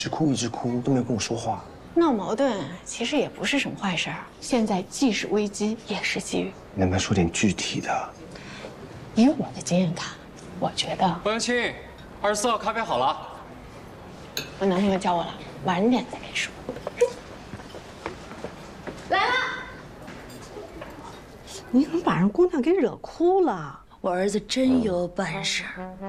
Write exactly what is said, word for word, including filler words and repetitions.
直哭一直哭都没有跟我说话。 闹矛盾其实也不是什么坏事儿，现在既是危机也是机遇。 能不能说点具体的？ 以我的经验看，我觉得欧阳青，二十四号咖啡好了。 我男朋友叫我了，晚点再跟你说。来了， 你怎么把人姑娘给惹哭了？ 我儿子真有本事，